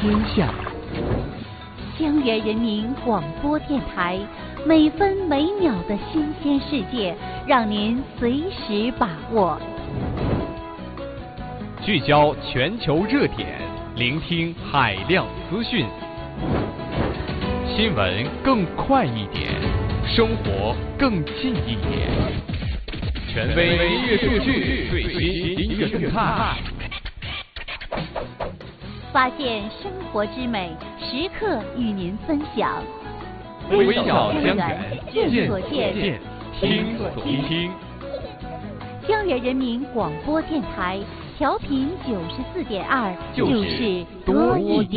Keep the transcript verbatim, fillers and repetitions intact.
天下。 江源人民广播电台，每分每秒的新鲜世界，让您随时把握。 聚焦全球热点，聆听海量资讯。新闻更快一点，生活更近一点。权威音乐数据，最新音乐动态。 发现生活之美，时刻与您分享。 微笑江源， 见所见， 听所听。 江源人民广播电台，调频九十四点二，就是多一点。